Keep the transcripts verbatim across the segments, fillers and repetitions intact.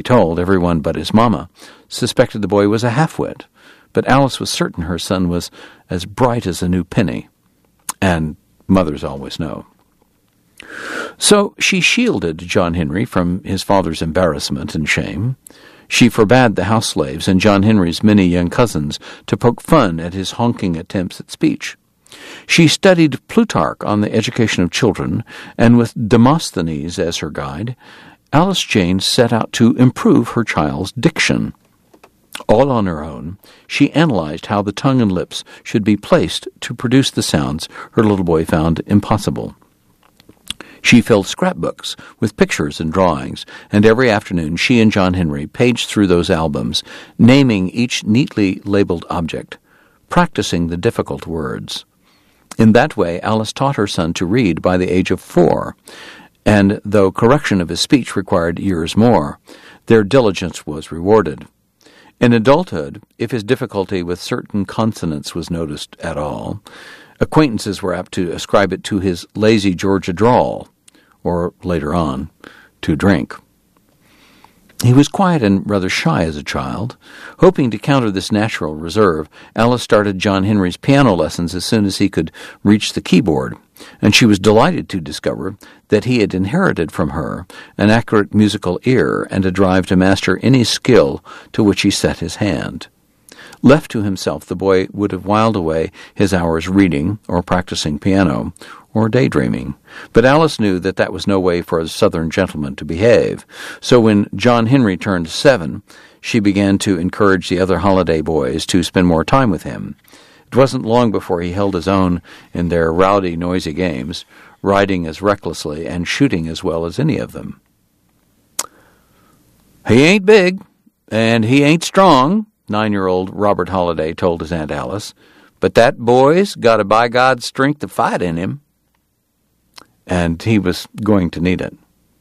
told, everyone but his mama suspected the boy was a half-wit, but Alice was certain her son was as bright as a new penny, and mothers always know. So she shielded John Henry from his father's embarrassment and shame. She forbade the house slaves and John Henry's many young cousins to poke fun at his honking attempts at speech. She studied Plutarch on the education of children, and with Demosthenes as her guide, Alice Jane set out to improve her child's diction. All on her own, she analyzed how the tongue and lips should be placed to produce the sounds her little boy found impossible. She filled scrapbooks with pictures and drawings, and every afternoon she and John Henry paged through those albums, naming each neatly labeled object, practicing the difficult words. In that way, Alice taught her son to read by the age of four, and though correction of his speech required years more, their diligence was rewarded. In adulthood, if his difficulty with certain consonants was noticed at all, acquaintances were apt to ascribe it to his lazy Georgia drawl, or, later on, to drink. He was quiet and rather shy as a child. Hoping to counter this natural reserve, Alice started John Henry's piano lessons as soon as he could reach the keyboard, and she was delighted to discover that he had inherited from her an accurate musical ear and a drive to master any skill to which he set his hand. Left to himself, the boy would have whiled away his hours reading or practicing piano or daydreaming. But Alice knew that that was no way for a Southern gentleman to behave. So when John Henry turned seven, she began to encourage the other holiday boys to spend more time with him. It wasn't long before he held his own in their rowdy, noisy games, riding as recklessly and shooting as well as any of them. "He ain't big, and he ain't strong," nine-year-old Robert Holliday told his Aunt Alice, "but that boy's got a by God's strength of fight in him." And he was going to need it.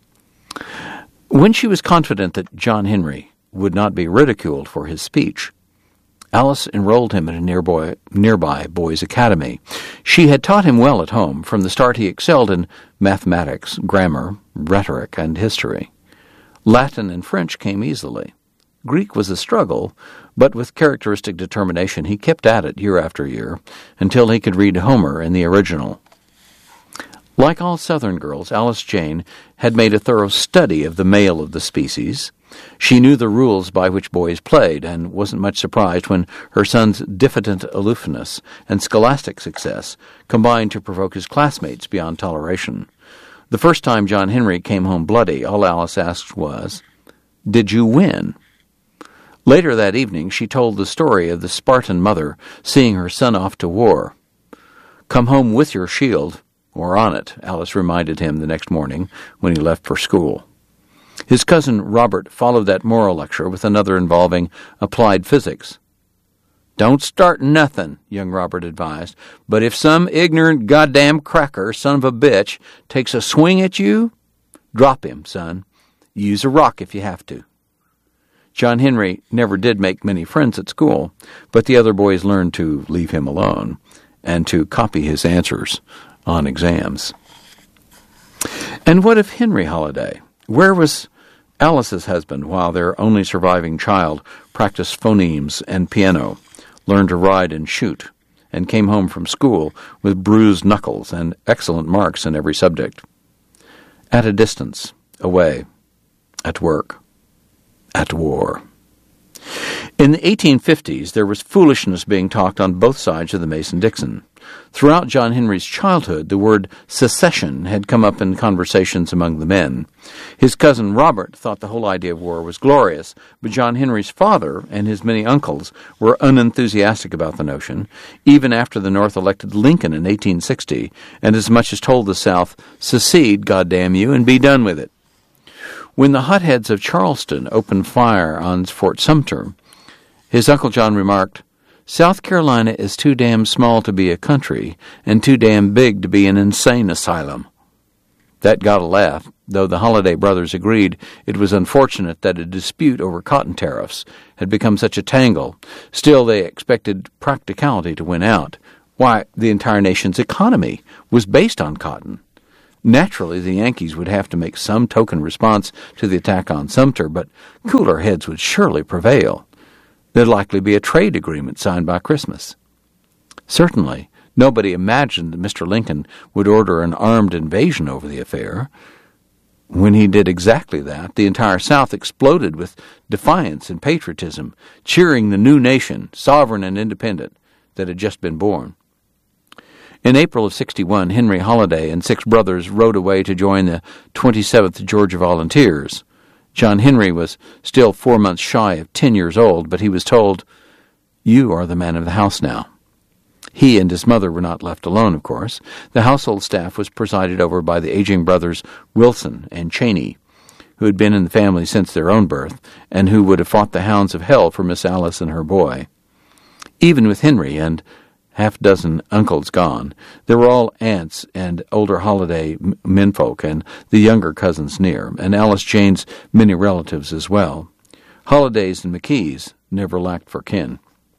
When she was confident that John Henry would not be ridiculed for his speech, Alice enrolled him at a nearby, nearby boys' academy. She had taught him well at home. From the start he excelled in mathematics, grammar, rhetoric, and history. Latin and French came easily. Greek was a struggle, but with characteristic determination he kept at it year after year until he could read Homer in the original. Like all Southern girls, Alice Jane had made a thorough study of the male of the species. She knew the rules by which boys played, and wasn't much surprised when her son's diffident aloofness and scholastic success combined to provoke his classmates beyond toleration. The first time John Henry came home bloody, all Alice asked was, "Did you win?" Later that evening she told the story of the Spartan mother seeing her son off to war. "Come home with your shield, or on it," Alice reminded him the next morning when he left for school. His cousin Robert followed that moral lecture with another involving applied physics. "Don't start nothing," young Robert advised, "but if some ignorant goddamn cracker, son of a bitch, takes a swing at you, drop him, son. Use a rock if you have to." John Henry never did make many friends at school, but the other boys learned to leave him alone and to copy his answers on exams. And what of Henry Holliday? Where was Alice's husband while their only surviving child practiced phonemes and piano, learned to ride and shoot, and came home from school with bruised knuckles and excellent marks in every subject? At a distance, away, at work, at war. In the eighteen fifties, there was foolishness being talked on both sides of the Mason-Dixon. Throughout John Henry's childhood, the word secession had come up in conversations among the men. His cousin Robert thought the whole idea of war was glorious, but John Henry's father and his many uncles were unenthusiastic about the notion, even after the North elected Lincoln in eighteen sixty, and as much as told the South, "Secede, goddamn you, and be done with it." When the hotheads of Charleston opened fire on Fort Sumter, his Uncle John remarked, "South Carolina is too damn small to be a country and too damn big to be an insane asylum." That got a laugh, though the Holliday brothers agreed it was unfortunate that a dispute over cotton tariffs had become such a tangle. Still, they expected practicality to win out. Why, the entire nation's economy was based on cotton. Naturally, the Yankees would have to make some token response to the attack on Sumter, but cooler heads would surely prevail. There'd likely be a trade agreement signed by Christmas. Certainly, nobody imagined that Mister Lincoln would order an armed invasion over the affair. When he did exactly that, the entire South exploded with defiance and patriotism, cheering the new nation, sovereign and independent, that had just been born. In April of sixty-one, Henry Holiday and six brothers rode away to join the twenty-seventh Georgia Volunteers. John Henry was still four months shy of ten years old, but he was told, "You are the man of the house now." He and his mother were not left alone, of course. The household staff was presided over by the aging brothers Wilson and Cheney, who had been in the family since their own birth, and who would have fought the hounds of hell for Miss Alice and her boy. Even with Henry and half a dozen uncles gone, there were all aunts and older Holiday menfolk and the younger cousins near, and Alice Jane's many relatives as well. Holidays and McKees never lacked for kin.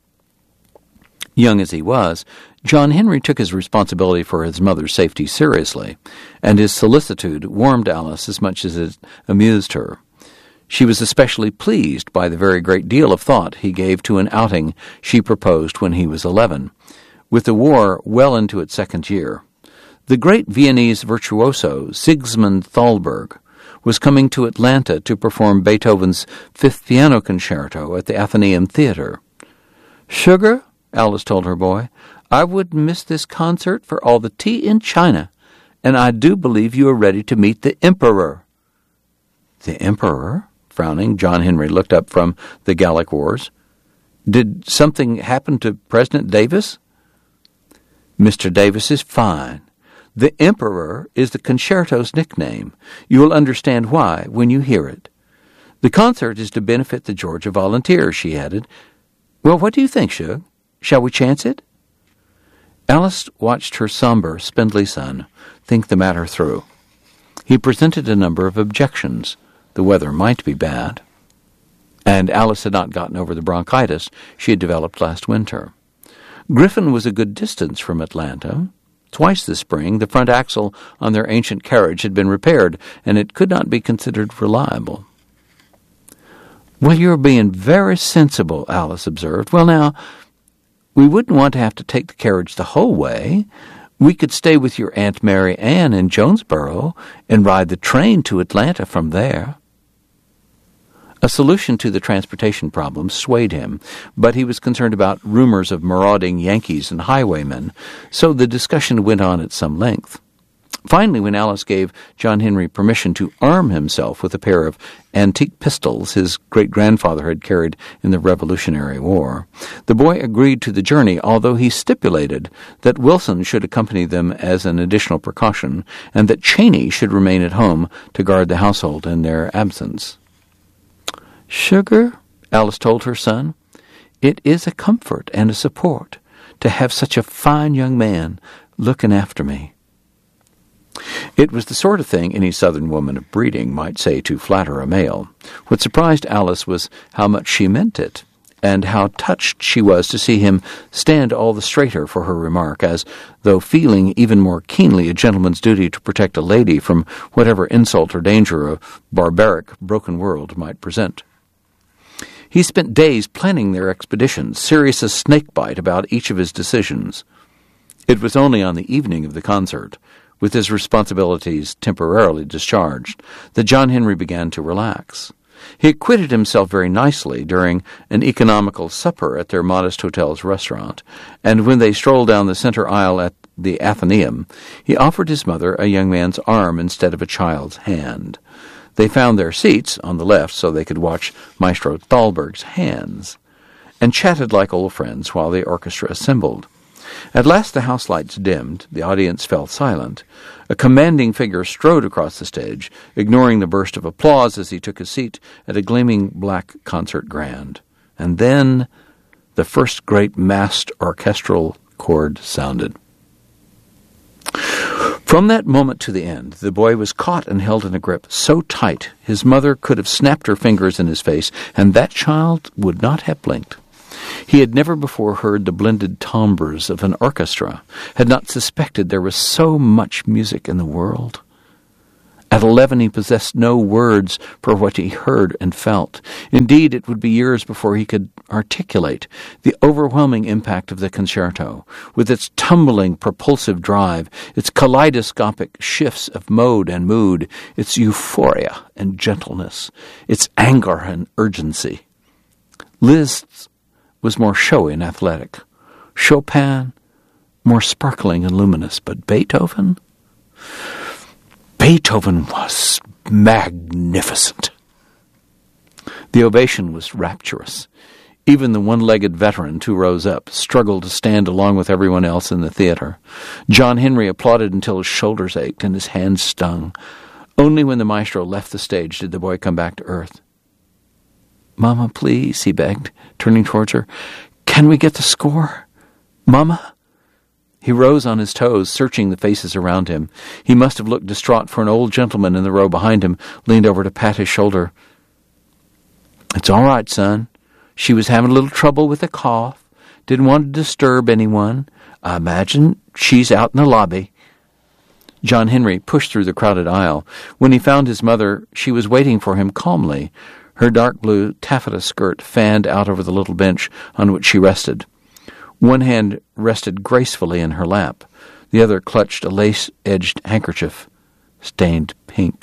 Young as he was, John Henry took his responsibility for his mother's safety seriously, and his solicitude warmed Alice as much as it amused her. She was especially pleased by the very great deal of thought he gave to an outing she proposed when he was eleven, with the war well into its second year. The great Viennese virtuoso Sigismund Thalberg was coming to Atlanta to perform Beethoven's Fifth Piano Concerto at the Athenaeum Theater. "Sugar," Alice told her boy, "I wouldn't miss this concert for all the tea in China, and I do believe you are ready to meet the Emperor." "The Emperor?" Frowning, John Henry looked up from the Gallic Wars. "Did something happen to President Davis?" "Mister Davis is fine. The Emperor is the concerto's nickname. You will understand why when you hear it. The concert is to benefit the Georgia Volunteers," she added. "Well, what do you think, Shug? Shall we chance it?" Alice watched her somber, spindly son think the matter through. He presented a number of objections. The weather might be bad, and Alice had not gotten over the bronchitis she had developed last winter. Griffin was a good distance from Atlanta. Twice this spring, the front axle on their ancient carriage had been repaired, and it could not be considered reliable. "Well, you're being very sensible," Alice observed. "Well, now, we wouldn't want to have to take the carriage the whole way. We could stay with your Aunt Mary Ann in Jonesboro and ride the train to Atlanta from there." A solution to the transportation problem swayed him, but he was concerned about rumors of marauding Yankees and highwaymen, so the discussion went on at some length. Finally, when Alice gave John Henry permission to arm himself with a pair of antique pistols his great-grandfather had carried in the Revolutionary War, the boy agreed to the journey, although he stipulated that Wilson should accompany them as an additional precaution, and that Cheney should remain at home to guard the household in their absence. "Sugar," Alice told her son, "it is a comfort and a support to have such a fine young man looking after me." It was the sort of thing any Southern woman of breeding might say to flatter a male. What surprised Alice was how much she meant it, and how touched she was to see him stand all the straighter for her remark, as though feeling even more keenly a gentleman's duty to protect a lady from whatever insult or danger a barbaric, broken world might present. He spent days planning their expeditions, serious as snakebite about each of his decisions. It was only on the evening of the concert, with his responsibilities temporarily discharged, that John Henry began to relax. He acquitted himself very nicely during an economical supper at their modest hotel's restaurant, and when they strolled down the center aisle at the Athenaeum, he offered his mother a young man's arm instead of a child's hand. They found their seats on the left so they could watch Maestro Thalberg's hands, and chatted like old friends while the orchestra assembled. At last the house lights dimmed, the audience fell silent. A commanding figure strode across the stage, ignoring the burst of applause as he took his seat at a gleaming black concert grand. And then the first great massed orchestral chord sounded. From that moment to the end, the boy was caught and held in a grip so tight his mother could have snapped her fingers in his face, and that child would not have blinked. He had never before heard the blended timbres of an orchestra, had not suspected there was so much music in the world. At eleven, he possessed no words for what he heard and felt. Indeed, it would be years before he could articulate the overwhelming impact of the concerto, with its tumbling, propulsive drive, its kaleidoscopic shifts of mode and mood, its euphoria and gentleness, its anger and urgency. Liszt was more showy and athletic. Chopin, more sparkling and luminous. But Beethoven? Beethoven was magnificent. The ovation was rapturous. Even the one-legged veteran who rose up struggled to stand along with everyone else in the theater. John Henry applauded until his shoulders ached and his hands stung. Only when the maestro left the stage did the boy come back to earth. "Mama, please," he begged, turning towards her. "Can we get the score? Mama?" He rose on his toes, searching the faces around him. He must have looked distraught, for an old gentleman in the row behind him leaned over to pat his shoulder. "It's all right, son. She was having a little trouble with a cough. Didn't want to disturb anyone. I imagine she's out in the lobby." John Henry pushed through the crowded aisle. When he found his mother, she was waiting for him calmly, her dark blue taffeta skirt fanned out over the little bench on which she rested. One hand rested gracefully in her lap. The other clutched a lace-edged handkerchief, stained pink.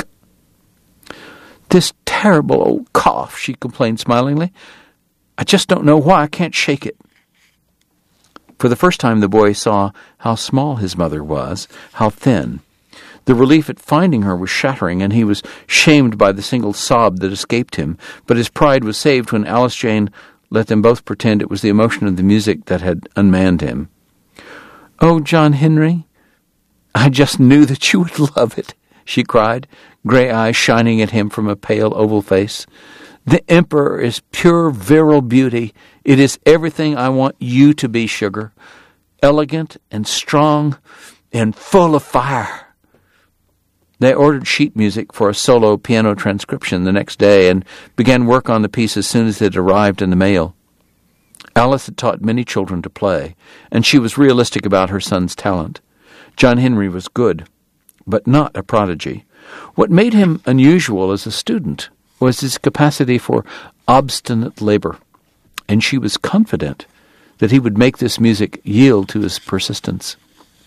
"This terrible old cough," she complained smilingly. "I just don't know why I can't shake it." For the first time the boy saw how small his mother was, how thin. The relief at finding her was shattering, and he was shamed by the single sob that escaped him, but his pride was saved when Alice Jane let them both pretend it was the emotion of the music that had unmanned him. "Oh, John Henry, I just knew that you would love it," she cried, gray eyes shining at him from a pale oval face. "The Emperor is pure virile beauty. It is everything I want you to be, sugar. Elegant and strong and full of fire." They ordered sheet music for a solo piano transcription the next day and began work on the piece as soon as it arrived in the mail. Alice had taught many children to play, and she was realistic about her son's talent. John Henry was good, but not a prodigy. What made him unusual as a student was his capacity for obstinate labor, and she was confident that he would make this music yield to his persistence.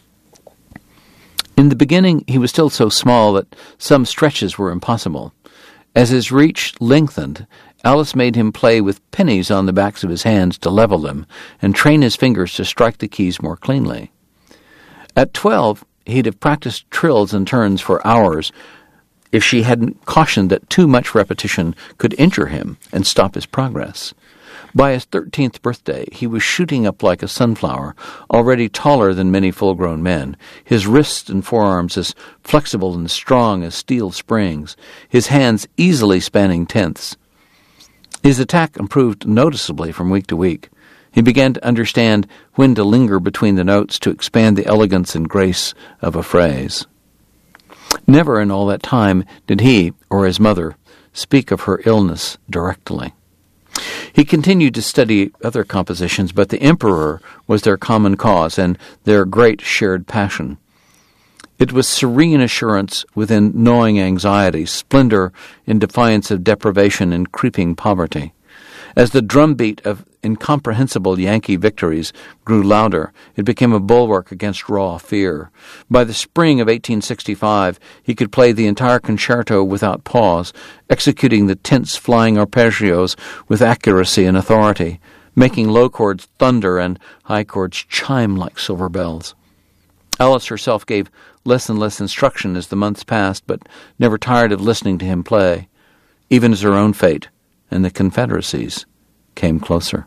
In the beginning, he was still so small that some stretches were impossible. As his reach lengthened, Alice made him play with pennies on the backs of his hands to level them and train his fingers to strike the keys more cleanly. At twelve, he'd have practiced trills and turns for hours if she hadn't cautioned that too much repetition could injure him and stop his progress. By his thirteenth birthday, he was shooting up like a sunflower, already taller than many full-grown men, his wrists and forearms as flexible and strong as steel springs, his hands easily spanning tenths. His attack improved noticeably from week to week. He began to understand when to linger between the notes to expand the elegance and grace of a phrase. Never in all that time did he, or his mother, speak of her illness directly. He continued to study other compositions, but the Emperor was their common cause and their great shared passion. It was serene assurance within gnawing anxiety, splendor in defiance of deprivation and creeping poverty. As the drumbeat of incomprehensible Yankee victories grew louder, it became a bulwark against raw fear. By the spring of eighteen sixty-five, he could play the entire concerto without pause, executing the tense flying arpeggios with accuracy and authority, making low chords thunder and high chords chime like silver bells. Alice herself gave less and less instruction as the months passed, but never tired of listening to him play, even as her own fate and the Confederacy's came closer.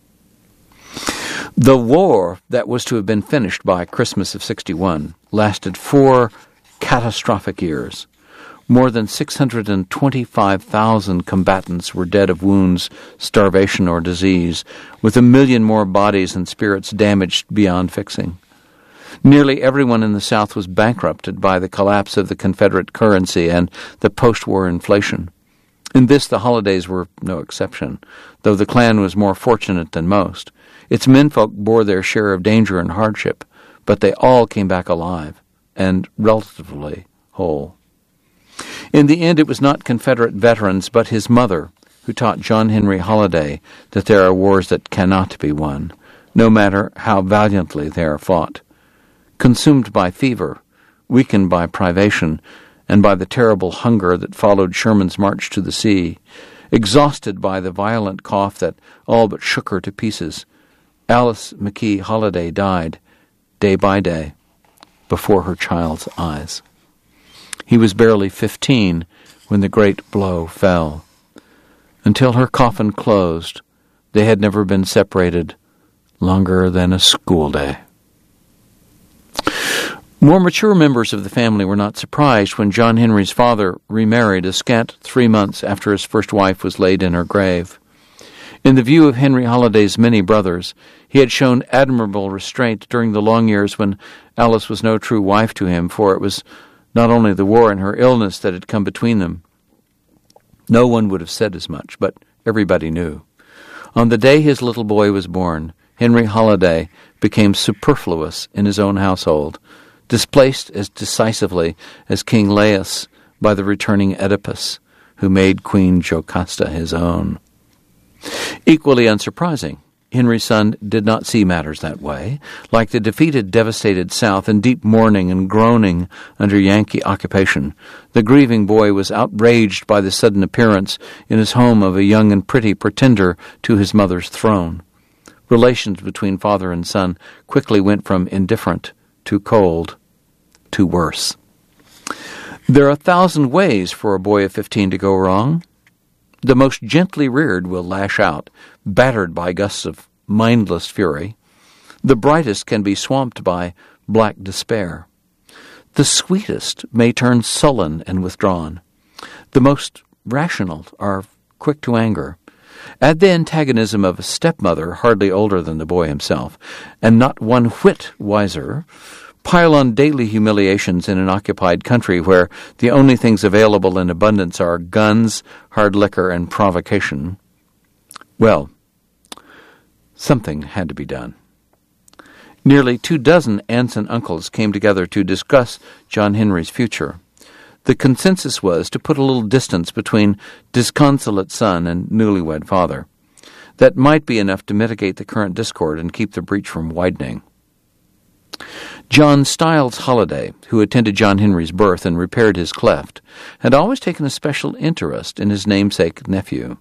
The war that was to have been finished by Christmas of sixty-one lasted four catastrophic years. More than six hundred twenty-five thousand combatants were dead of wounds, starvation, or disease, with a million more bodies and spirits damaged beyond fixing. Nearly everyone in the South was bankrupted by the collapse of the Confederate currency and the post-war inflation. In this, the holidays were no exception, though the Klan was more fortunate than most. Its menfolk bore their share of danger and hardship, but they all came back alive and relatively whole. In the end, it was not Confederate veterans, but his mother, who taught John Henry Holiday that there are wars that cannot be won, no matter how valiantly they are fought. Consumed by fever, weakened by privation, and by the terrible hunger that followed Sherman's march to the sea, exhausted by the violent cough that all but shook her to pieces, Alice McKee Holiday died, day by day, before her child's eyes. He was barely fifteen when the great blow fell. Until her coffin closed, they had never been separated longer than a school day. More mature members of the family were not surprised when John Henry's father remarried a scant three months after his first wife was laid in her grave. In the view of Henry Holiday's many brothers, he had shown admirable restraint during the long years when Alice was no true wife to him, for it was not only the war and her illness that had come between them. No one would have said as much, but everybody knew. On the day his little boy was born, Henry Holiday became superfluous in his own household, displaced as decisively as King Laius by the returning Oedipus, who made Queen Jocasta his own. Equally unsurprising, Henry's son did not see matters that way. Like the defeated, devastated South in deep mourning and groaning under Yankee occupation, the grieving boy was outraged by the sudden appearance in his home of a young and pretty pretender to his mother's throne. Relations between father and son quickly went from indifferent to cold to worse. There are a thousand ways for a boy of fifteen to go wrong. The most gently reared will lash out, battered by gusts of mindless fury. The brightest can be swamped by black despair. The sweetest may turn sullen and withdrawn. The most rational are quick to anger. Add the antagonism of a stepmother hardly older than the boy himself, and not one whit wiser. Pile on daily humiliations in an occupied country where the only things available in abundance are guns, hard liquor, and provocation. Well, something had to be done. Nearly two dozen aunts and uncles came together to discuss John Henry's future. The consensus was to put a little distance between disconsolate son and newlywed father. That might be enough to mitigate the current discord and keep the breach from widening. John Stiles Holiday, who attended John Henry's birth and repaired his cleft, had always taken a special interest in his namesake nephew.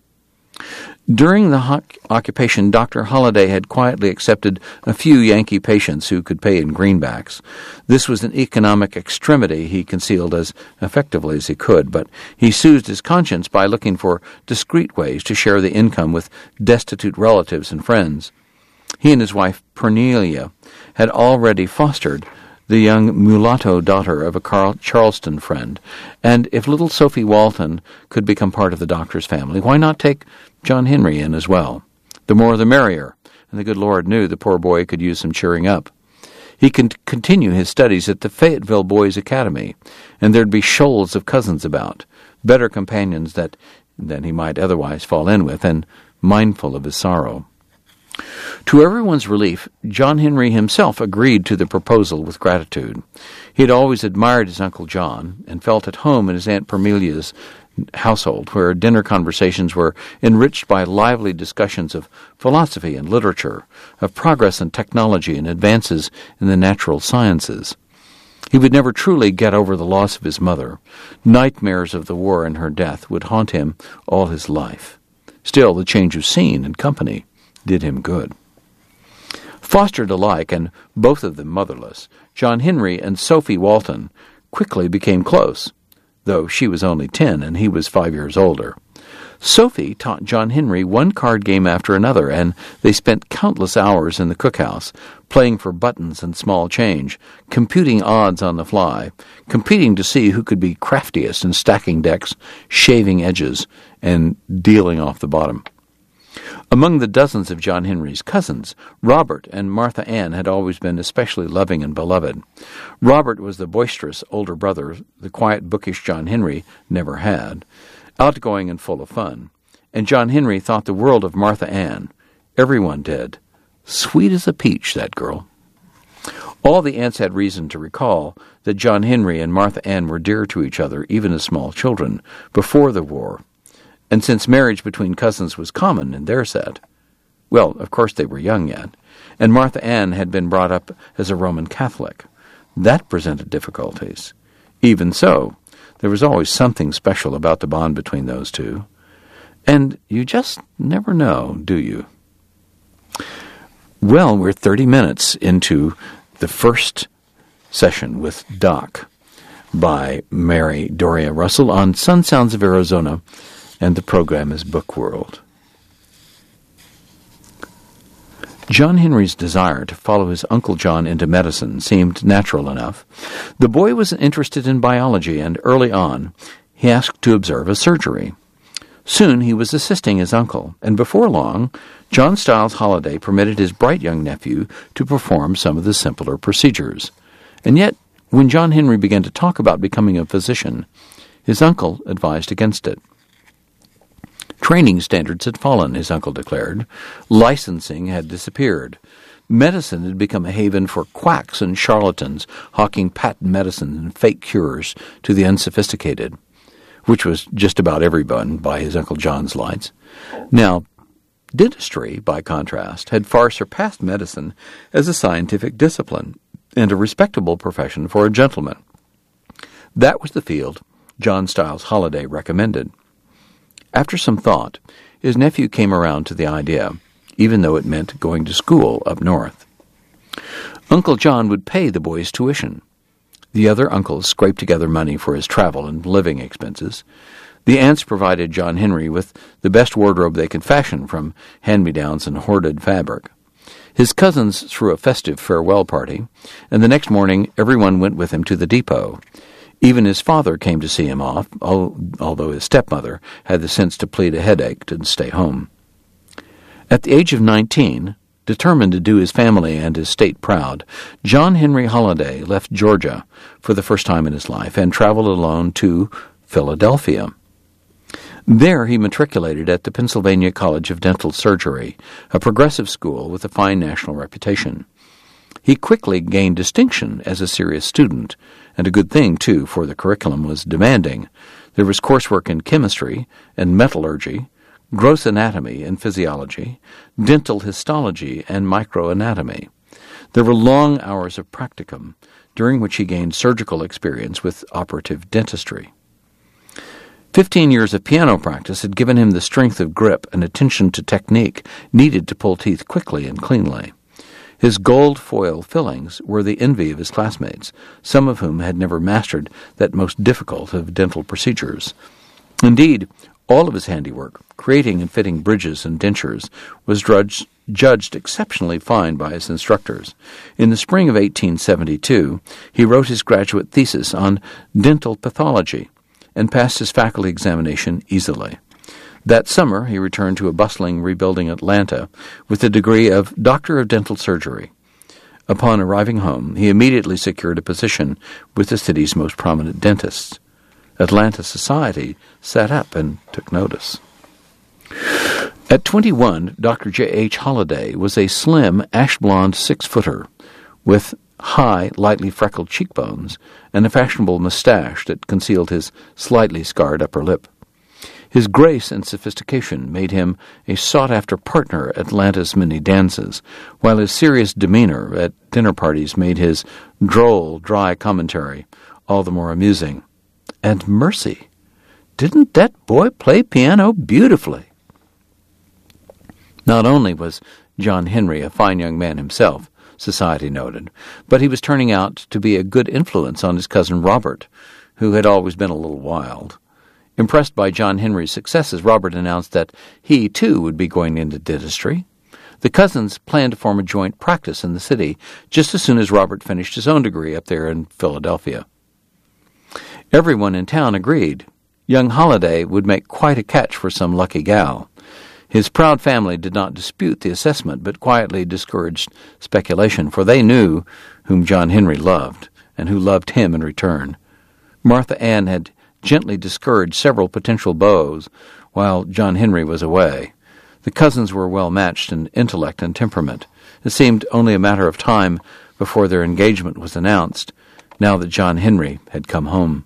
During the ho- occupation, Doctor Holiday had quietly accepted a few Yankee patients who could pay in greenbacks. This was an economic extremity he concealed as effectively as he could, but he soothed his conscience by looking for discreet ways to share the income with destitute relatives and friends. He and his wife, Cornelia, had already fostered the young mulatto daughter of a Carl- Charleston friend, and if little Sophie Walton could become part of the doctor's family, why not take John Henry in as well? The more the merrier, and the good Lord knew the poor boy could use some cheering up. He could continue his studies at the Fayetteville Boys' Academy, and there'd be shoals of cousins about, better companions that than he might otherwise fall in with, and mindful of his sorrow. To everyone's relief, John Henry himself agreed to the proposal with gratitude. He had always admired his Uncle John, and felt at home in his Aunt Permelia's household, where dinner conversations were enriched by lively discussions of philosophy and literature, of progress in technology and advances in the natural sciences. He would never truly get over the loss of his mother. Nightmares of the war and her death would haunt him all his life. Still, the change of scene and company did him good. Fostered alike, and both of them motherless, John Henry and Sophie Walton quickly became close, though she was only ten and he was five years older. Sophie taught John Henry one card game after another, and they spent countless hours in the cookhouse, playing for buttons and small change, computing odds on the fly, competing to see who could be craftiest in stacking decks, shaving edges, and dealing off the bottom. Among the dozens of John Henry's cousins, Robert and Martha Ann had always been especially loving and beloved. Robert was the boisterous older brother the quiet, bookish John Henry never had, outgoing and full of fun, and John Henry thought the world of Martha Ann. Everyone did. Sweet as a peach, that girl. All the aunts had reason to recall that John Henry and Martha Ann were dear to each other, even as small children, before the war, and since marriage between cousins was common in their set, well, of course they were young yet, and Martha Ann had been brought up as a Roman Catholic. That presented difficulties. Even so, there was always something special about the bond between those two. And you just never know, do you? Well, we're thirty minutes into the first session with Doc by Mary Doria Russell on Sun Sounds of Arizona, and the program is Book World. John Henry's desire to follow his Uncle John into medicine seemed natural enough. The boy was interested in biology, and early on he asked to observe a surgery. Soon he was assisting his uncle, and before long, John Stiles Holliday permitted his bright young nephew to perform some of the simpler procedures. And yet, when John Henry began to talk about becoming a physician, his uncle advised against it. Training standards had fallen, his uncle declared. Licensing had disappeared. Medicine had become a haven for quacks and charlatans hawking patent medicine and fake cures to the unsophisticated, which was just about everyone by his Uncle John's lights. Now, dentistry, by contrast, had far surpassed medicine as a scientific discipline and a respectable profession for a gentleman. That was the field John Stiles Holliday recommended. After some thought, his nephew came around to the idea, even though it meant going to school up north. Uncle John would pay the boy's tuition. The other uncles scraped together money for his travel and living expenses. The aunts provided John Henry with the best wardrobe they could fashion from hand-me-downs and hoarded fabric. His cousins threw a festive farewell party, and the next morning everyone went with him to the depot. Even his father came to see him off, although his stepmother had the sense to plead a headache and stay home. At the age of nineteen, determined to do his family and his state proud, John Henry Holliday left Georgia for the first time in his life and traveled alone to Philadelphia. There he matriculated at the Pennsylvania College of Dental Surgery, a progressive school with a fine national reputation. He quickly gained distinction as a serious student, and a good thing, too, for the curriculum was demanding. There was coursework in chemistry and metallurgy, gross anatomy and physiology, dental histology and microanatomy. There were long hours of practicum, during which he gained surgical experience with operative dentistry. Fifteen years of piano practice had given him the strength of grip and attention to technique needed to pull teeth quickly and cleanly. His gold foil fillings were the envy of his classmates, some of whom had never mastered that most difficult of dental procedures. Indeed, all of his handiwork, creating and fitting bridges and dentures, was drudged, judged exceptionally fine by his instructors. In the spring of eighteen seventy-two, he wrote his graduate thesis on dental pathology and passed his faculty examination easily. That summer, he returned to a bustling, rebuilding Atlanta with the degree of Doctor of Dental Surgery. Upon arriving home, he immediately secured a position with the city's most prominent dentists. Atlanta society sat up and took notice. At twenty-one, Doctor J H Holliday was a slim, ash-blonde six-footer with high, lightly freckled cheekbones and a fashionable mustache that concealed his slightly scarred upper lip. His grace and sophistication made him a sought-after partner at Atlanta's many dances, while his serious demeanor at dinner parties made his droll, dry commentary all the more amusing. And mercy, didn't that boy play piano beautifully? Not only was John Henry a fine young man himself, society noted, but he was turning out to be a good influence on his cousin Robert, who had always been a little wild. Impressed by John Henry's successes, Robert announced that he, too, would be going into dentistry. The cousins planned to form a joint practice in the city just as soon as Robert finished his own degree up there in Philadelphia. Everyone in town agreed. Young Holliday would make quite a catch for some lucky gal. His proud family did not dispute the assessment, but quietly discouraged speculation, for they knew whom John Henry loved, and who loved him in return. Martha Ann had gently discouraged several potential beaux while John Henry was away. The cousins were well matched in intellect and temperament. It seemed only a matter of time before their engagement was announced, now that John Henry had come home.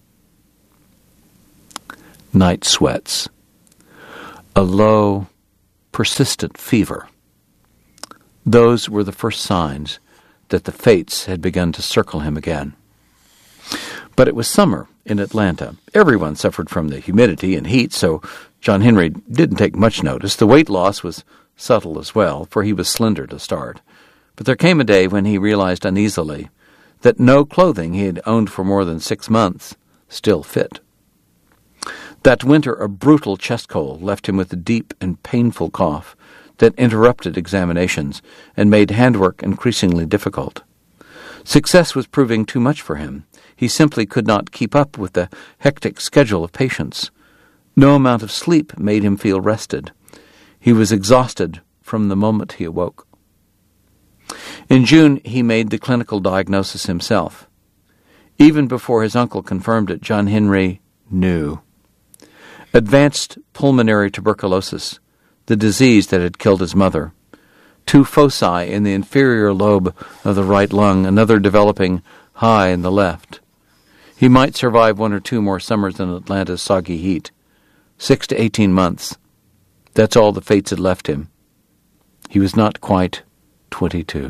Night sweats. A low, persistent fever. Those were the first signs that the fates had begun to circle him again. But it was summer in Atlanta. Everyone suffered from the humidity and heat, so John Henry didn't take much notice. The weight loss was subtle as well, for he was slender to start. But there came a day when he realized uneasily that no clothing he had owned for more than six months still fit. That winter a brutal chest cold left him with a deep and painful cough that interrupted examinations and made handwork increasingly difficult. Success was proving too much for him. He simply could not keep up with the hectic schedule of patients. No amount of sleep made him feel rested. He was exhausted from the moment he awoke. In June, he made the clinical diagnosis himself. Even before his uncle confirmed it, John Henry knew. Advanced pulmonary tuberculosis, the disease that had killed his mother. Two foci in the inferior lobe of the right lung, another developing high in the left. He might survive one or two more summers in Atlanta's soggy heat. Six to eighteen months. That's all the fates had left him. He was not quite twenty-two.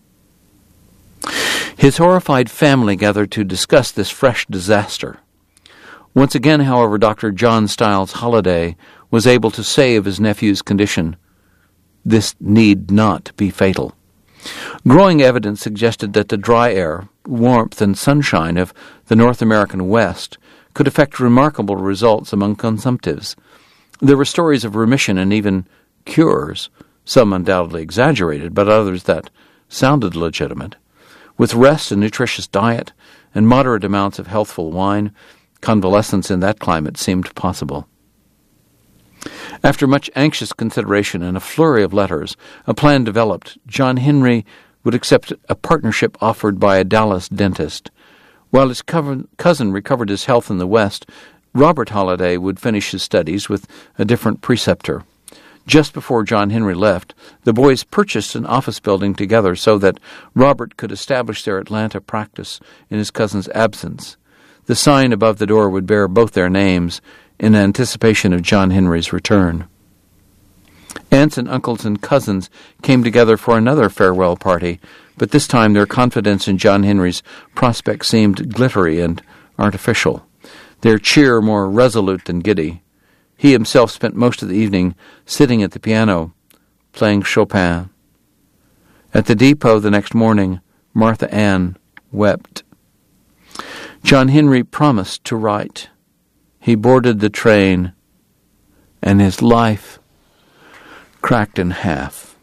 His horrified family gathered to discuss this fresh disaster. Once again, however, Doctor John Stiles Holliday was able to say of his nephew's condition, "This need not be fatal." Growing evidence suggested that the dry air, warmth, and sunshine of the North American West could affect remarkable results among consumptives. There were stories of remission and even cures, some undoubtedly exaggerated, but others that sounded legitimate. With rest and nutritious diet and moderate amounts of healthful wine, convalescence in that climate seemed possible. After much anxious consideration and a flurry of letters, a plan developed. John Henry would accept a partnership offered by a Dallas dentist. While his cousin recovered his health in the West, Robert Holliday would finish his studies with a different preceptor. Just before John Henry left, the boys purchased an office building together so that Robert could establish their Atlanta practice in his cousin's absence. The sign above the door would bear both their names in anticipation of John Henry's return. Aunts and uncles and cousins came together for another farewell party, but this time their confidence in John Henry's prospects seemed glittery and artificial, their cheer more resolute than giddy. He himself spent most of the evening sitting at the piano, playing Chopin. At the depot the next morning, Martha Ann wept. John Henry promised to write. He boarded the train, and his life cracked in half.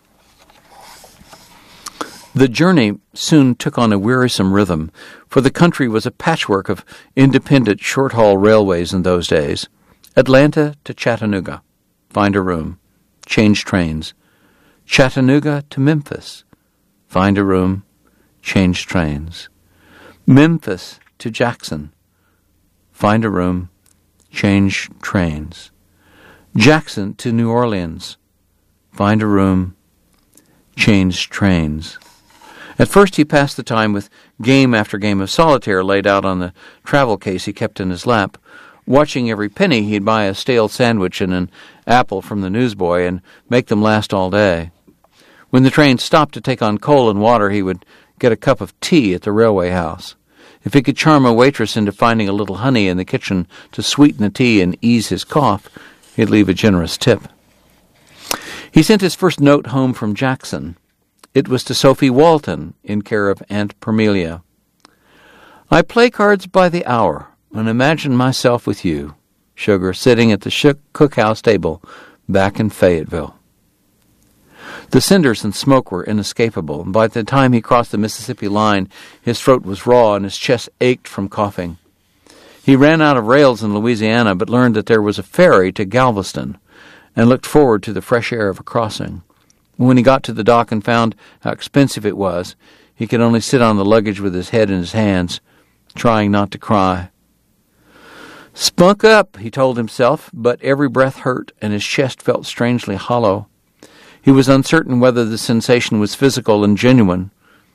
The journey soon took on a wearisome rhythm, for the country was a patchwork of independent short-haul railways in those days. Atlanta to Chattanooga, find a room, change trains. Chattanooga to Memphis, find a room, change trains. Memphis to Jackson, find a room, change trains. Jackson to New Orleans, find a room, change trains. At first he passed the time with game after game of solitaire laid out on the travel case he kept in his lap. Watching every penny, he'd buy a stale sandwich and an apple from the newsboy and make them last all day. When the train stopped to take on coal and water, he would get a cup of tea at the railway house. If he could charm a waitress into finding a little honey in the kitchen to sweeten the tea and ease his cough, he'd leave a generous tip. He sent his first note home from Jackson. It was to Sophie Walton, in care of Aunt Permelia. I play cards by the hour, and imagine myself with you, Sugar, sitting at the Shook cookhouse table back in Fayetteville. The cinders and smoke were inescapable, and by the time he crossed the Mississippi line, his throat was raw and his chest ached from coughing. He ran out of rails in Louisiana, but learned that there was a ferry to Galveston, and looked forward to the fresh air of a crossing. When he got to the dock and found how expensive it was, he could only sit on the luggage with his head in his hands, trying not to cry. Spunk up, he told himself, but every breath hurt, and his chest felt strangely hollow. He was uncertain whether the sensation was physical and genuine,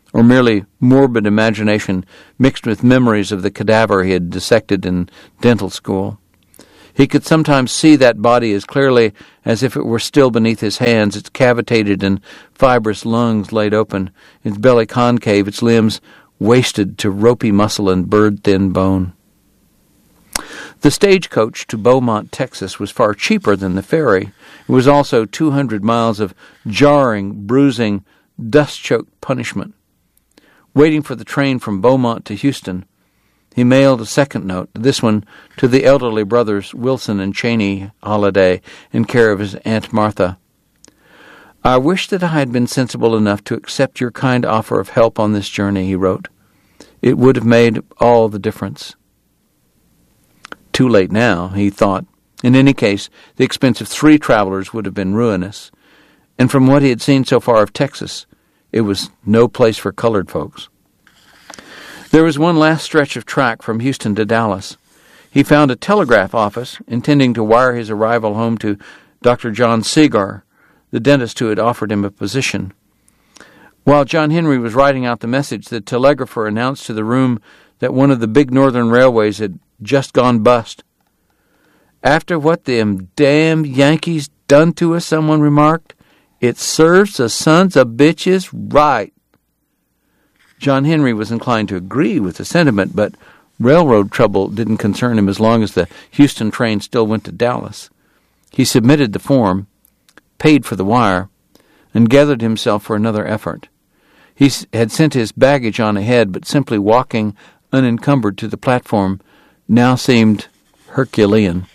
or merely morbid imagination mixed with memories of the cadaver he had dissected in dental school. He could sometimes see that body as clearly as if it were still beneath his hands, its cavitated and fibrous lungs laid open, its belly concave, its limbs wasted to ropey muscle and bird-thin bone. The stagecoach to Beaumont, Texas, was far cheaper than the ferry. It was also two hundred miles of jarring, bruising, dust-choked punishment. Waiting for the train from Beaumont to Houston, he mailed a second note, this one to the elderly brothers Wilson and Cheney Holiday, in care of his Aunt Martha. I wish that I had been sensible enough to accept your kind offer of help on this journey, he wrote. It would have made all the difference. Too late now, he thought. In any case, the expense of three travelers would have been ruinous, and from what he had seen so far of Texas, it was no place for colored folks. There was one last stretch of track from Houston to Dallas. He found a telegraph office, intending to wire his arrival home to Doctor John Segar, the dentist who had offered him a position. While John Henry was writing out the message, the telegrapher announced to the room that one of the big northern railways had just gone bust. After what them damn Yankees done to us, someone remarked, it serves the sons of bitches right. John Henry was inclined to agree with the sentiment, but railroad trouble didn't concern him as long as the Houston train still went to Dallas. He submitted the form, paid for the wire, and gathered himself for another effort. He had sent his baggage on ahead, but simply walking unencumbered to the platform now seemed Herculean.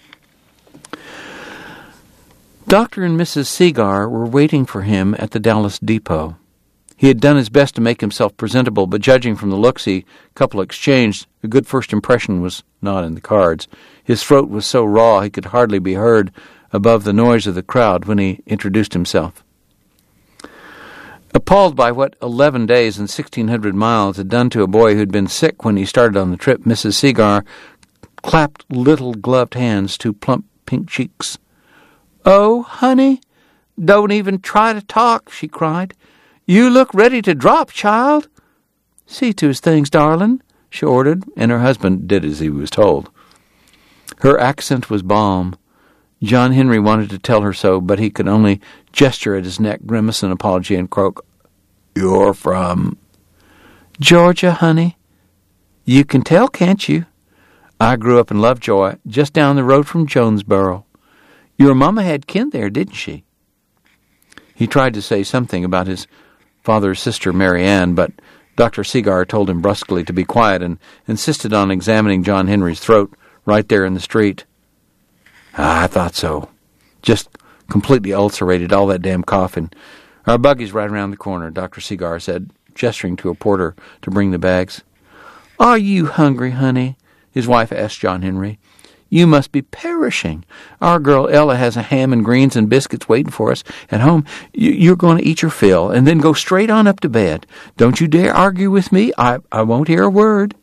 Doctor and Missus Segar were waiting for him at the Dallas depot. He had done his best to make himself presentable, but judging from the looks the couple exchanged, a good first impression was not in the cards. His throat was so raw he could hardly be heard above the noise of the crowd when he introduced himself. Appalled by what eleven days and sixteen hundred miles had done to a boy who had been sick when he started on the trip, Missus Segar clapped little gloved hands to plump pink cheeks. "Oh, honey, don't even try to talk," she cried. "You look ready to drop, child." "See to his things, darling," she ordered, and her husband did as he was told. Her accent was balm. John Henry wanted to tell her so, but he could only gesture at his neck, grimace an apology, and croak, "You're from—" "Georgia, honey. You can tell, can't you? I grew up in Lovejoy, just down the road from Jonesboro. Your mama had kin there, didn't she?" He tried to say something about his father's sister, Mary Ann, but Doctor Segar told him brusquely to be quiet and insisted on examining John Henry's throat right there in the street. "Ah, I thought so. Just completely ulcerated, all that damn coughing. Our buggy's right around the corner," Doctor Segar said, gesturing to a porter to bring the bags. "Are you hungry, honey?" his wife asked John Henry. "You must be perishing. Our girl Ella has a ham and greens and biscuits waiting for us at home. You're going to eat your fill and then go straight on up to bed. Don't you dare argue with me. I, I won't hear a word."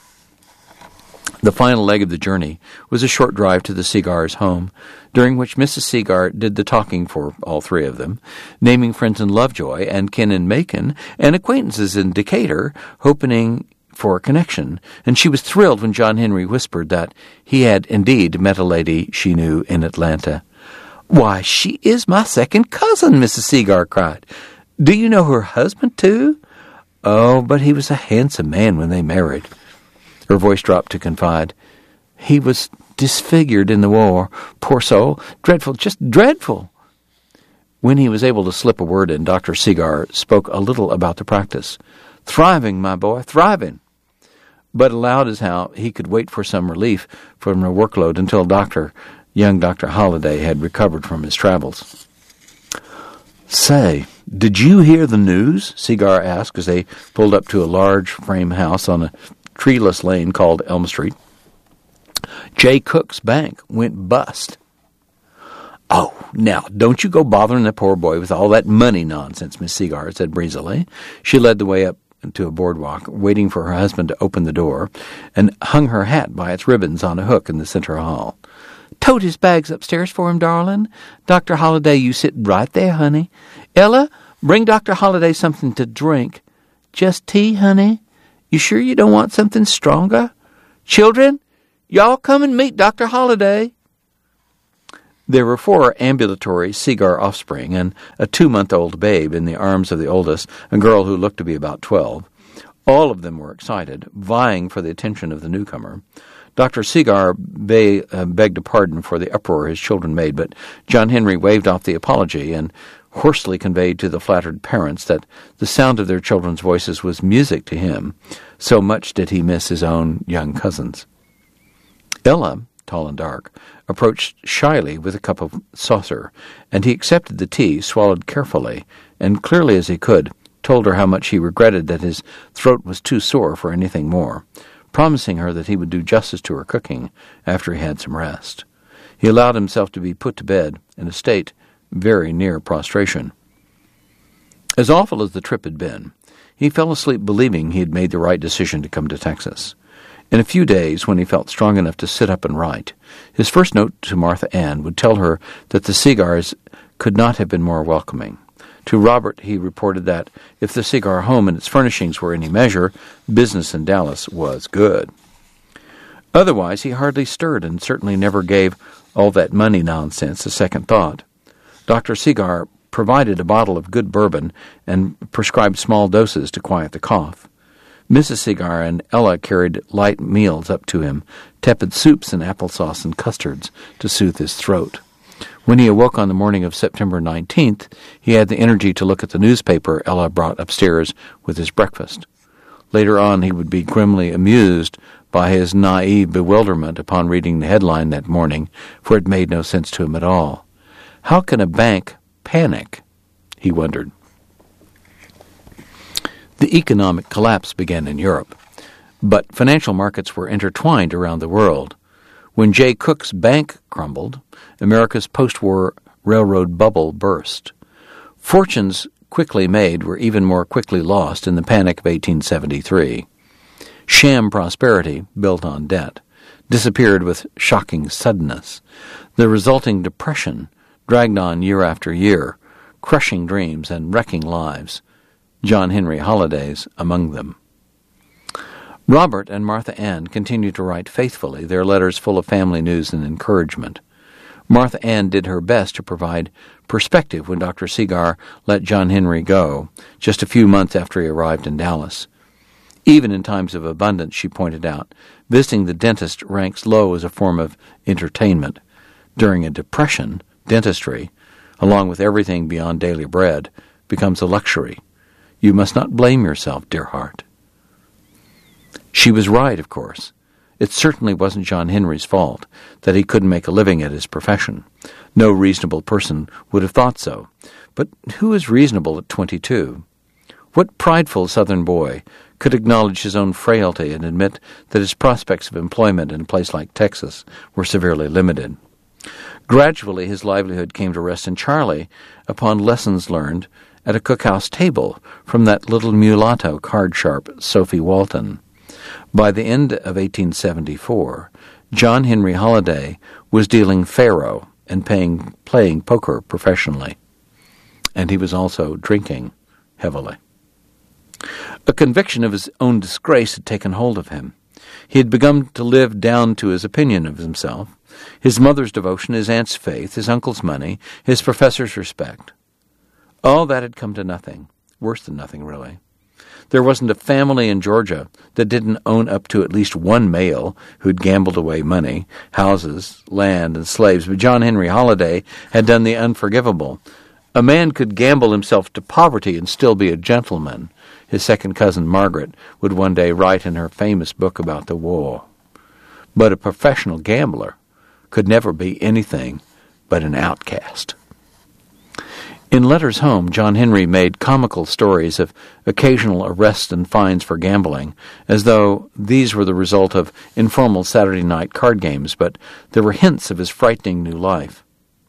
The final leg of the journey was a short drive to the Segars' home, during which Missus Segar did the talking for all three of them, naming friends in Lovejoy and kin in Macon and acquaintances in Decatur, hoping for a connection, and she was thrilled when John Henry whispered that he had indeed met a lady she knew in Atlanta. "Why, she is my second cousin," Missus Segar cried. "Do you know her husband, too?" "Oh, but he was a handsome man when they married." Her voice dropped to confide. "He was disfigured in the war. Poor soul. Dreadful, just dreadful." When he was able to slip a word in, Doctor Segar spoke a little about the practice. "Thriving, my boy, thriving." But allowed as how he could wait for some relief from her workload until Doctor, young Doctor Holiday had recovered from his travels. "Say, did you hear the news?" Segar asked as they pulled up to a large frame house on a treeless lane called Elm Street. "Jay Cook's bank went bust." "Oh, now, don't you go bothering the poor boy with all that money nonsense," Miss Segar said breezily. She led the way up to a boardwalk, waiting for her husband to open the door, and hung her hat by its ribbons on a hook in the center hall. "Tote his bags upstairs for him, darling. Doctor Holiday, you sit right there, honey. Ella, bring Doctor Holiday something to drink. Just tea, honey? You sure you don't want something stronger? Children, y'all come and meet Doctor Holliday. There were four ambulatory Segar offspring and a two-month-old babe in the arms of the oldest, a girl who looked to be about twelve. All of them were excited, vying for the attention of the newcomer. Doctor Segar be, uh, begged a pardon for the uproar his children made, but John Henry waved off the apology and hoarsely conveyed to the flattered parents that the sound of their children's voices was music to him. So much did he miss his own young cousins. Ella, tall and dark, approached shyly with a cup of saucer, and he accepted the tea, swallowed carefully, and clearly as he could, told her how much he regretted that his throat was too sore for anything more, promising her that he would do justice to her cooking after he had some rest. He allowed himself to be put to bed in a state very near prostration. As awful as the trip had been, he fell asleep believing he had made the right decision to come to Texas. In a few days, when he felt strong enough to sit up and write, his first note to Martha Ann would tell her that the Segars could not have been more welcoming. To Robert, he reported that if the Segar home and its furnishings were any measure, business in Dallas was good. Otherwise, he hardly stirred and certainly never gave all that money nonsense a second thought. Doctor Segar provided a bottle of good bourbon and prescribed small doses to quiet the cough. Missus Segar and Ella carried light meals up to him, tepid soups and applesauce and custards to soothe his throat. When he awoke on the morning of September nineteenth, he had the energy to look at the newspaper Ella brought upstairs with his breakfast. Later on, he would be grimly amused by his naive bewilderment upon reading the headline that morning, for it made no sense to him at all. How can a bank panic? He wondered. The economic collapse began in Europe, but financial markets were intertwined around the world. When Jay Cook's bank crumbled, America's post-war railroad bubble burst. Fortunes quickly made were even more quickly lost in the Panic of eighteen seventy-three. Sham prosperity, built on debt, disappeared with shocking suddenness. The resulting depression dragged on year after year, crushing dreams and wrecking lives, John Henry Holliday's among them. Robert and Martha Ann continued to write faithfully, their letters full of family news and encouragement. Martha Ann did her best to provide perspective when Doctor Segar let John Henry go, just a few months after he arrived in Dallas. Even in times of abundance, she pointed out, visiting the dentist ranks low as a form of entertainment. During a depression, dentistry, along with everything beyond daily bread, becomes a luxury. You must not blame yourself, dear heart. She was right, of course. It certainly wasn't John Henry's fault that he couldn't make a living at his profession. No reasonable person would have thought so. But who is reasonable at twenty-two? What prideful Southern boy could acknowledge his own frailty and admit that his prospects of employment in a place like Texas were severely limited? Gradually, his livelihood came to rest entirely upon lessons learned at a cookhouse table from that little mulatto card-sharp Sophie Walton. By the end of eighteen seventy-four, John Henry Holliday was dealing faro and paying, playing poker professionally, and he was also drinking heavily. A conviction of his own disgrace had taken hold of him. He had begun to live down to his opinion of himself, his mother's devotion, his aunt's faith, his uncle's money, his professor's respect. All that had come to nothing, worse than nothing, really. There wasn't a family in Georgia that didn't own up to at least one male who'd gambled away money, houses, land, and slaves, but John Henry Holliday had done the unforgivable. A man could gamble himself to poverty and still be a gentleman, his second cousin Margaret would one day write in her famous book about the war. But a professional gambler could never be anything but an outcast. In letters home, John Henry made comical stories of occasional arrests and fines for gambling, as though these were the result of informal Saturday night card games, but there were hints of his frightening new life.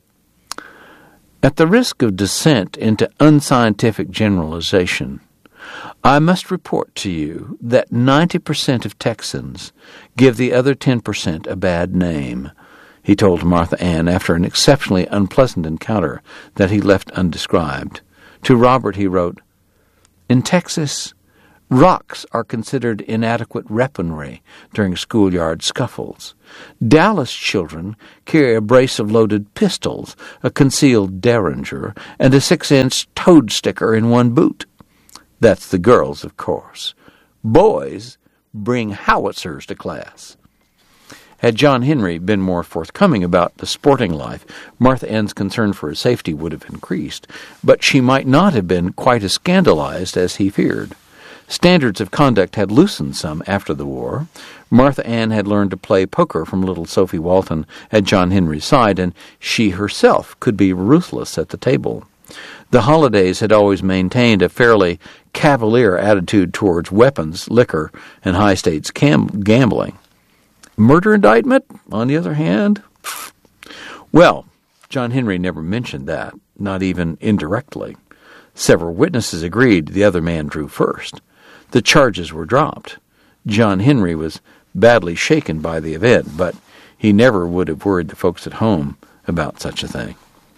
At the risk of descent into unscientific generalization, I must report to you that ninety percent of Texans give the other ten percent a bad name, he told Martha Ann after an exceptionally unpleasant encounter that he left undescribed. To Robert he wrote, "In Texas, Rocks are considered inadequate weaponry during schoolyard scuffles. Dallas children carry a brace of loaded pistols, a concealed derringer, and a six-inch toad sticker in one boot. That's the girls, of course. Boys bring howitzers to class. Had John Henry been more forthcoming about the sporting life, Martha Ann's concern for his safety would have increased, but she might not have been quite as scandalized as he feared. Standards of conduct had loosened some after the war. Martha Ann had learned to play poker from little Sophie Walton at John Henry's side, and she herself could be ruthless at the table. The Hollidays had always maintained a fairly cavalier attitude towards weapons, liquor, and high-stakes cam- gambling. Murder indictment, on the other hand? Well, John Henry never mentioned that, not even indirectly. Several witnesses agreed the other man drew first. The charges were dropped. John Henry was badly shaken by the event, but he never would have worried the folks at home about such a thing.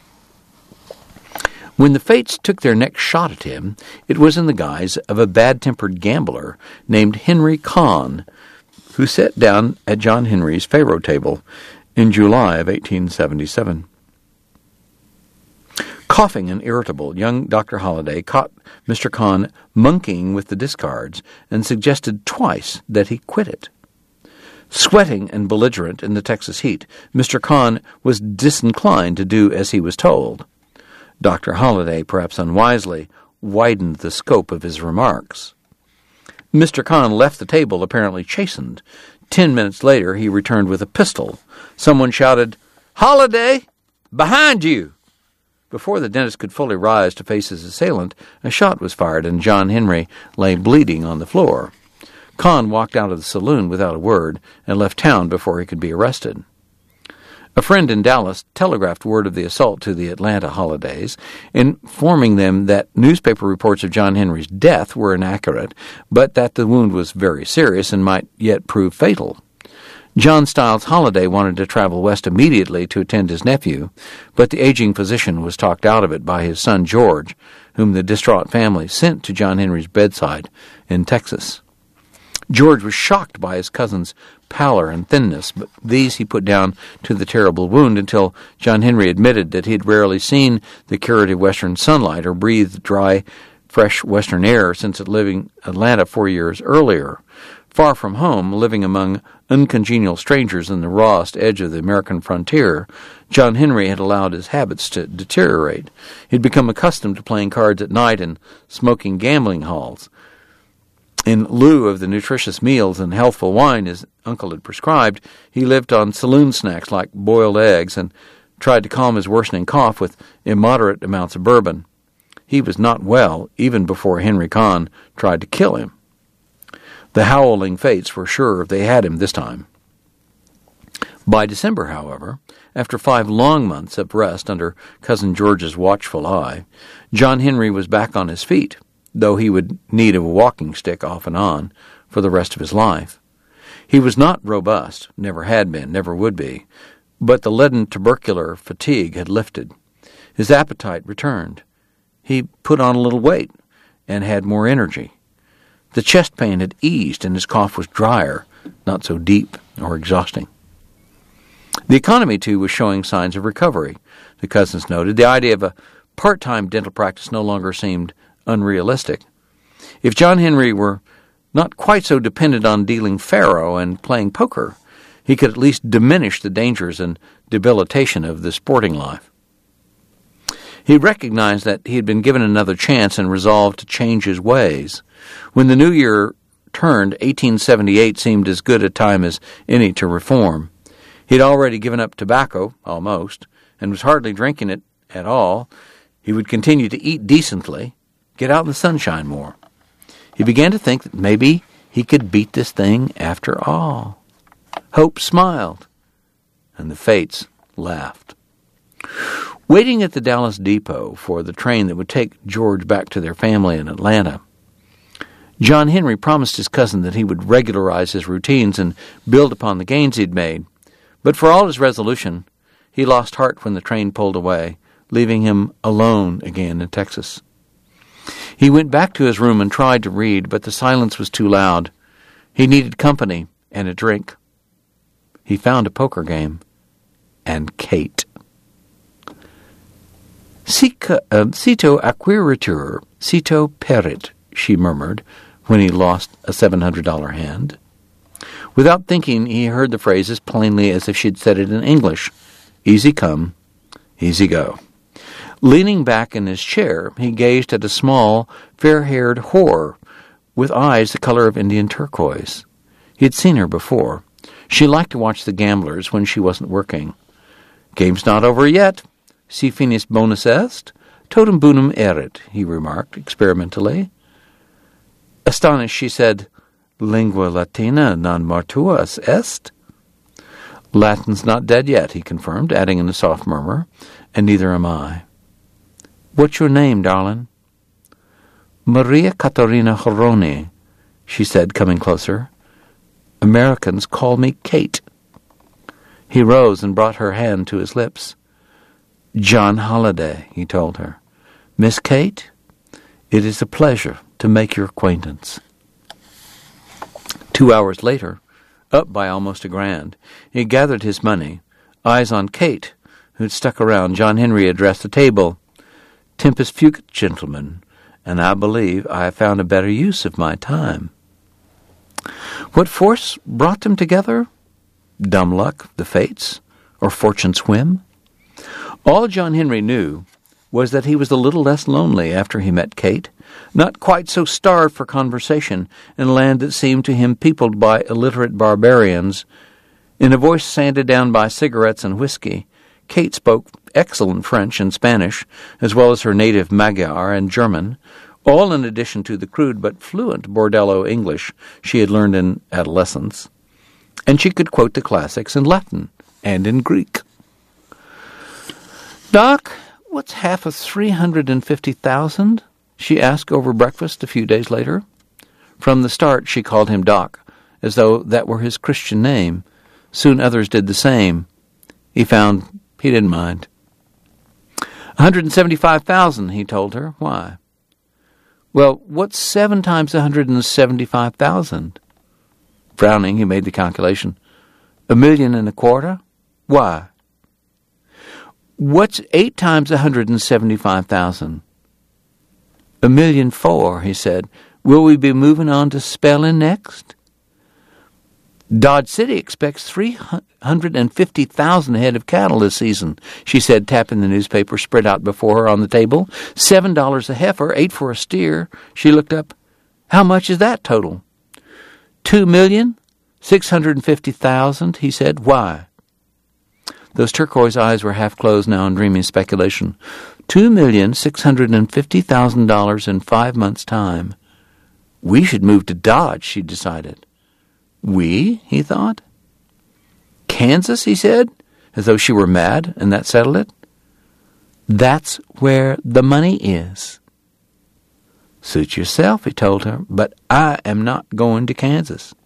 When the fates took their next shot at him, it was in the guise of a bad-tempered gambler named Henry Conn, who sat down at John Henry's faro table in July of eighteen seventy-seven. Coughing and irritable, young Doctor Holliday caught Mister Conn monkeying with the discards and suggested twice that he quit it. Sweating and belligerent in the Texas heat, Mister Conn was disinclined to do as he was told. Doctor Holliday, perhaps unwisely, widened the scope of his remarks. Mister Conn left the table apparently chastened. Ten minutes later he returned with a pistol. Someone shouted, "Holliday! Behind you!" Before the dentist could fully rise to face his assailant, a shot was fired and John Henry lay bleeding on the floor. Conn walked out of the saloon without a word and left town before he could be arrested. A friend in Dallas telegraphed word of the assault to the Atlanta Hollidays, informing them that newspaper reports of John Henry's death were inaccurate, but that the wound was very serious and might yet prove fatal. John Stiles Holliday wanted to travel west immediately to attend his nephew, but the aging physician was talked out of it by his son George, whom the distraught family sent to John Henry's bedside in Texas. George was shocked by his cousin's pallor and thinness, but these he put down to the terrible wound until John Henry admitted that he had rarely seen the curative western sunlight or breathed dry, fresh western air since living in Atlanta four years earlier. Far from home, living among uncongenial strangers in the rawest edge of the American frontier, John Henry had allowed his habits to deteriorate. He'd become accustomed to playing cards at night and smoking gambling halls. In lieu of the nutritious meals and healthful wine his uncle had prescribed, he lived on saloon snacks like boiled eggs and tried to calm his worsening cough with immoderate amounts of bourbon. He was not well even before Henry Conn tried to kill him. The howling fates were sure they had him this time. By December, however, after five long months of rest under Cousin George's watchful eye, John Henry was back on his feet, though he would need a walking stick off and on for the rest of his life. He was not robust, never had been, never would be, but the leaden tubercular fatigue had lifted. His appetite returned. He put on a little weight and had more energy. The chest pain had eased and his cough was drier, not so deep or exhausting. The economy, too, was showing signs of recovery, the cousins noted. The idea of a part-time dental practice no longer seemed unrealistic. If John Henry were not quite so dependent on dealing faro and playing poker, he could at least diminish the dangers and debilitation of the sporting life. He recognized that he had been given another chance and resolved to change his ways. When the new year turned, eighteen seventy-eight seemed as good a time as any to reform. He had already given up tobacco, almost, and was hardly drinking it at all. He would continue to eat decently, get out in the sunshine more. He began to think that maybe he could beat this thing after all. Hope smiled, and the fates laughed. Waiting at the Dallas depot for the train that would take George back to their family in Atlanta, John Henry promised his cousin that he would regularize his routines and build upon the gains he'd made. But for all his resolution, he lost heart when the train pulled away, leaving him alone again in Texas. He went back to his room and tried to read, but the silence was too loud. He needed company and a drink. He found a poker game and Kate. Cito acquiritur, cito perit, she murmured when he lost a seven hundred dollars hand. Without thinking, he heard the phrase as plainly as if she'd said it in English. Easy come, easy go. Leaning back in his chair, he gazed at a small, fair-haired whore with eyes the color of Indian turquoise. He had seen her before. She liked to watch the gamblers when she wasn't working. Game's not over yet. Si finis bonus est, totum bonum erit, he remarked experimentally. Astonished, she said, Lingua Latina non mortuus est? Latin's not dead yet, he confirmed, adding in a soft murmur, and neither am I. What's your name, darling? Maria Caterina Horoni, she said, coming closer. Americans call me Kate. He rose and brought her hand to his lips. John Holliday, he told her. Miss Kate, it is a pleasure to make your acquaintance. Two hours later, up by almost a grand, he gathered his money. Eyes on Kate, who'd stuck around, John Henry addressed the table. Tempus fugit, gentlemen, and I believe I have found a better use of my time. What force brought them together? Dumb luck, the fates, or fortune's whim? All John Henry knew was that he was a little less lonely after he met Kate, not quite so starved for conversation in a land that seemed to him peopled by illiterate barbarians. In a voice sanded down by cigarettes and whiskey, Kate spoke excellent French and Spanish, as well as her native Magyar and German, all in addition to the crude but fluent Bordello English she had learned in adolescence. And she could quote the classics in Latin and in Greek. Doc, what's half of three hundred and fifty thousand? She asked over breakfast a few days later. From the start, she called him Doc, as though that were his Christian name. Soon others did the same. He found he didn't mind. one hundred and seventy-five thousand, he told her. Why? Well, what's seven times one hundred and seventy-five thousand? Frowning, he made the calculation. A million and a quarter? Why? What's eight times one hundred and seventy-five thousand? A million four, he said. Will we be moving on to spelling next? Dodge City expects three hundred and fifty thousand head of cattle this season, she said, tapping the newspaper spread out before her on the table. Seven dollars a heifer, eight for a steer. She looked up. How much is that total? Two million, six hundred and fifty thousand, he said. Why? Those turquoise eyes were half closed now in dreamy speculation. Two million, six hundred and fifty thousand dollars in five months' time. We should move to Dodge, she decided. We? He thought. Kansas, he said, as though she were mad, and that settled it. That's where the money is. Suit yourself, he told her, but I am not going to Kansas.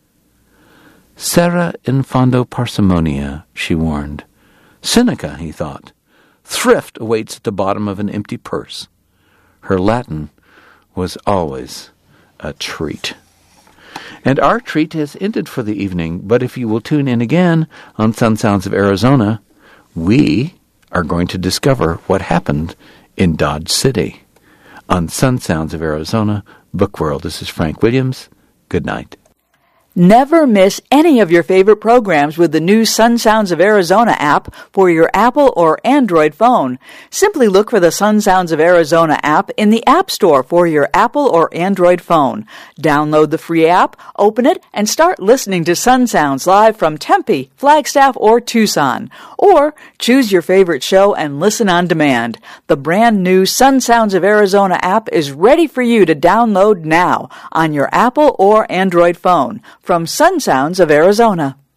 Serra in fondo parsimoniae, she warned. Seneca, he thought. Thrift awaits at the bottom of an empty purse. Her Latin was always a treat. And our treat has ended for the evening, but if you will tune in again on Sun Sounds of Arizona, we are going to discover what happened in Dodge City. On Sun Sounds of Arizona Book World, this is Frank Williams. Good night. Never miss any of your favorite programs with the new Sun Sounds of Arizona app for your Apple or Android phone. Simply look for the Sun Sounds of Arizona app in the App Store for your Apple or Android phone. Download the free app, open it, and start listening to Sun Sounds live from Tempe, Flagstaff, or Tucson. Or choose your favorite show and listen on demand. The brand new Sun Sounds of Arizona app is ready for you to download now on your Apple or Android phone. From Sun Sounds of Arizona.